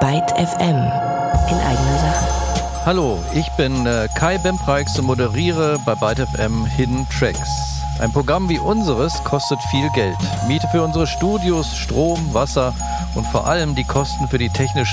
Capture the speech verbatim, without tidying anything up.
Byte F M in eigener Sache. Hallo, ich bin äh, Kai Bempreix und moderiere bei Byte F M Hidden Tracks. Ein Programm wie unseres kostet viel Geld. Miete für unsere Studios, Strom, Wasser und vor allem die Kosten für die technische